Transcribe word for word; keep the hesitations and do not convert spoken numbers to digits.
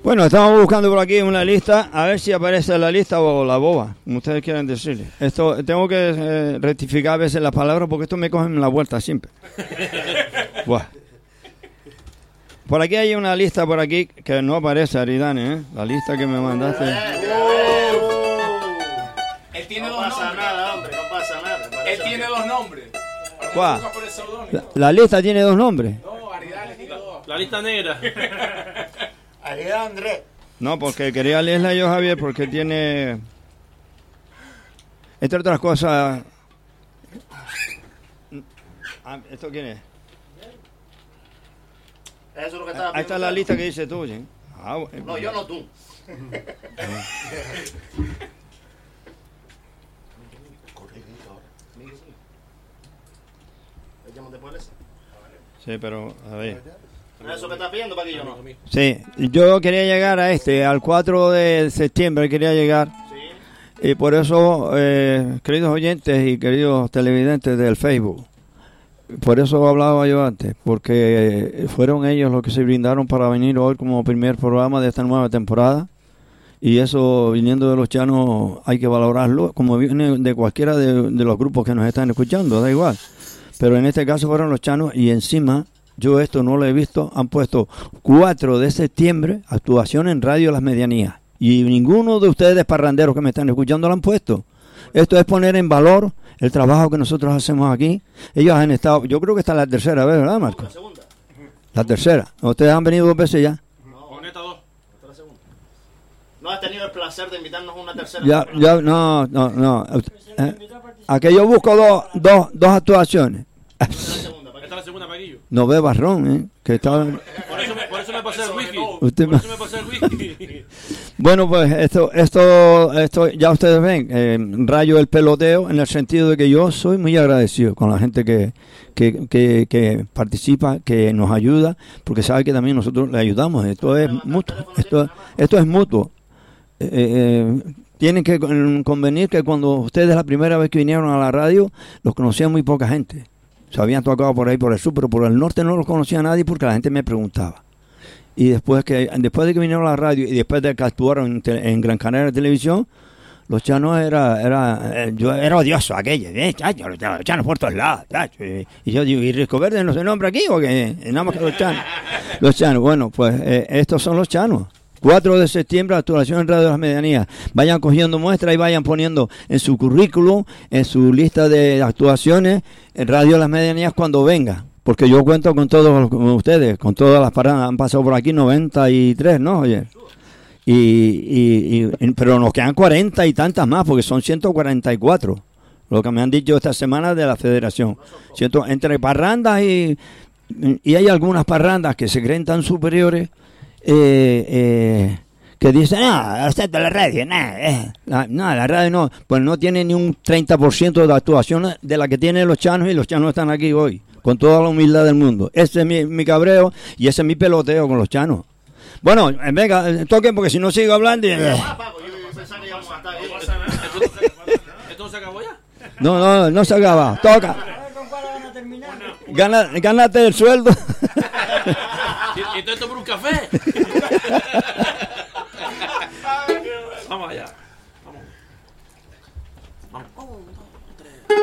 Bueno, estamos buscando por aquí una lista, a ver si aparece la lista o la boba, como ustedes quieran decirle. Esto, tengo que eh, rectificar a veces las palabras porque esto me cogen la vuelta siempre. Buah. Por aquí hay una lista por aquí que no aparece, Aridane, ¿eh? La lista que me mandaste. Él tiene no dos pasa nombres. nada, hombre, no pasa nada. Él tiene dos nombres. ¿Cuál? Busca por el seudónimo. La, la lista tiene dos nombres. No, Aridane tiene dos. La lista negra. Ahí es Andrés. No, porque quería leerla yo, Javier, porque tiene, entre otras cosas. Ah, ¿esto quién es? Eso es lo que estaba Ahí está la lista que dice tú, ¿sí? Ah, bueno. No, yo no tú. Sí, pero a ver. Eso que estás pidiendo para que yo no. Sí, yo quería llegar a este, al cuatro de septiembre quería llegar. Sí. Y por eso, eh, queridos oyentes y queridos televidentes del Facebook, por eso hablaba yo antes, porque fueron ellos los que se brindaron para venir hoy como primer programa de esta nueva temporada. Y eso, viniendo de los Chanos, hay que valorarlo, como viene de cualquiera de, de los grupos que nos están escuchando, da igual. Pero en este caso fueron los Chanos y encima, yo esto no lo he visto, han puesto cuatro de septiembre, actuación en Radio Las Medianías. Y ninguno de ustedes parranderos que me están escuchando lo han puesto. Esto es poner en valor el trabajo que nosotros hacemos aquí. Ellos han estado, yo creo que esta es la tercera vez, ¿verdad, Marco? La segunda. La tercera. Ustedes han venido dos veces ya. No, Con esta dos. esta es la segunda. No has tenido el placer de invitarnos a una tercera. Ya, ya, no, no, no. Eh, Aquí yo busco dos, dos, dos actuaciones. Esta es la segunda. ¿para qué? Esta es la segunda, Paquillo. No ve barrón, ¿eh? Que estaba... Por eso me, por eso me pasé el whisky. Usted Por me- eso me pasé el whisky. Bueno, pues esto, esto, esto, ya ustedes ven, eh, rayo el peloteo en el sentido de que yo soy muy agradecido con la gente que, que, que, que participa, que nos ayuda, porque sabe que también nosotros le ayudamos. Esto es mutuo, esto, esto es mutuo. Eh, eh, tienen que con- convenir que cuando ustedes la primera vez que vinieron a la radio, los conocía muy poca gente. Se habían tocado por ahí por el sur, pero por el norte no los conocía nadie porque la gente me preguntaba. Y después que después de que vinieron a la radio y después de que actuaron en, te- en Gran Canaria Televisión, los Chanos era era eh, yo era odioso aquello, eh, chacho, los Chanos, los Chanos por todos lados, chacho. Y, y yo digo, ¿y Risco Verde no se nombra aquí o qué? Nada más que los Chanos. Los Chanos, bueno, pues eh, estos son los Chanos. cuatro de septiembre, actuación en Radio Las Medianías. Vayan cogiendo muestras y vayan poniendo en su currículum, en su lista de actuaciones, en Radio Las Medianías cuando venga. Porque yo cuento con todos con ustedes, con todas las paradas. Han pasado por aquí noventa y tres, ¿no, oye? Y, y, y, pero nos quedan cuarenta y tantas más, porque son ciento cuarenta y cuatro. Lo que me han dicho esta semana de la federación. Ciento, entre parrandas y, y hay algunas parrandas que se creen tan superiores, eh, eh, que dicen, ah, usted de la radio, nah, eh, la, no, la radio no, pues no tiene ni un treinta por ciento de actuación de la que tienen los Chanos, y los Chanos están aquí hoy, con toda la humildad del mundo. Ese es mi, mi cabreo y ese es mi peloteo con los Chanos. Bueno, eh, venga, eh, toquen porque si no sigo hablando... y- Ah, Paco, yo, yo pensaba que íbamos a estar ahí. ¿Esto no se acabó ya? No, no, no se acaba, toca. Gana, gánate el sueldo. ¿Y, y todo esto por un café?